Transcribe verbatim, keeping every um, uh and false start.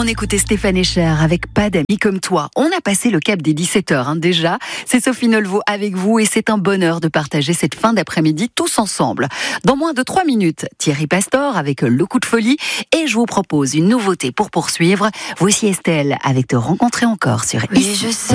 On écoutait Stéphane Echer avec Pas d'amis comme toi. On a passé le cap des dix-sept heures hein, déjà. C'est Sophie Nolvaud avec vous et c'est un bonheur de partager cette fin d'après-midi tous ensemble. Dans moins de trois minutes, Thierry Pastor avec Le Coup de Folie et je vous propose une nouveauté pour poursuivre. Voici Estelle avec Te rencontrer encore sur Oui, Ici. je sais.